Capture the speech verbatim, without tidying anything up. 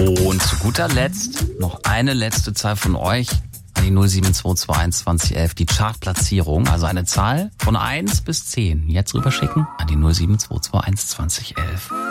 Und zu guter Letzt noch eine letzte Zahl von euch an die null sieben zwei zwei eins zwanzig elf, die Chartplatzierung, also eine Zahl von eins bis zehn. Jetzt rüberschicken an die null sieben zwei zwei eins zwanzig elf.